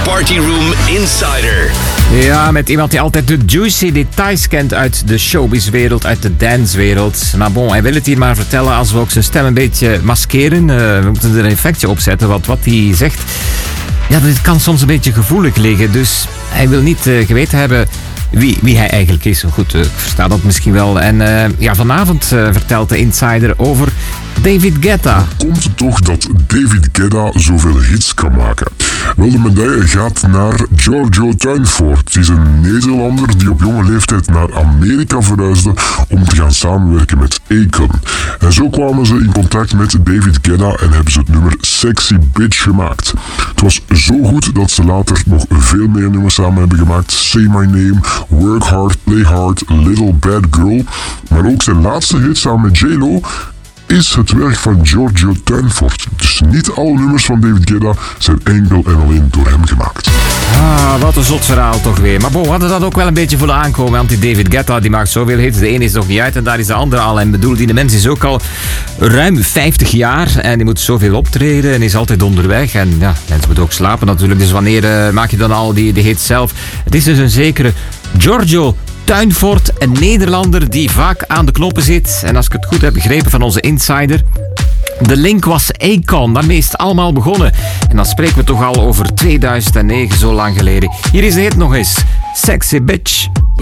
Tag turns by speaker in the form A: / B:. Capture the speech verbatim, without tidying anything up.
A: Party Room Insider.
B: Ja, met iemand die altijd de juicy details kent uit de showbizwereld, uit de dancewereld. Maar bon, hij wil het hier maar vertellen als we ook zijn stem een beetje maskeren. Uh, we moeten er een effectje op zetten, want wat hij zegt, ja, dit kan soms een beetje gevoelig liggen. Dus hij wil niet uh, geweten hebben wie, wie hij eigenlijk is. Goed, uh, ik versta dat misschien wel. En uh, ja, vanavond uh, vertelt de Insider over David Guetta.
C: Komt het toch dat David Guetta zoveel hits kan maken? Wel, de medaille gaat naar Giorgio Tuynfort. Het is een Nederlander die op jonge leeftijd naar Amerika verhuisde om te gaan samenwerken met Akon. En zo kwamen ze in contact met David Guetta en hebben ze het nummer Sexy Bitch gemaakt. Het was zo goed dat ze later nog veel meer nummers samen hebben gemaakt. Say My Name, Work Hard, Play Hard, Little Bad Girl. Maar ook zijn laatste hit samen met J-Lo is het werk van Giorgio Tuynfort. Dus niet alle nummers van David Guetta zijn enkel en alleen door hem gemaakt.
B: Ah, wat een zot verhaal toch weer. Maar bon, we hadden dat ook wel een beetje voelen aankomen. Want die David Guetta die maakt zoveel hits. De ene is nog niet uit en daar is de andere al. En bedoel, die de mens is ook al ruim vijftig jaar. En die moet zoveel optreden en is altijd onderweg. En ja, mensen moeten ook slapen natuurlijk. Dus wanneer uh, maak je dan al die, die hits zelf? Het is dus een zekere Giorgio Tuynfort, een Nederlander die vaak aan de knoppen zit. En als ik het goed heb begrepen van onze Insider, de link was Akon. Daarmee is het allemaal begonnen. En dan spreken we toch al over tweeduizend negen, zo lang geleden. Hier is de hit nog eens. Sexy Bitch.